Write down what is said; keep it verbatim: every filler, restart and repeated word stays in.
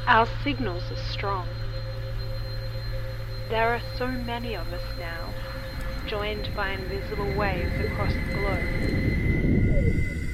Our signals are strong. There are so many of us now, joined by invisible waves across the globe.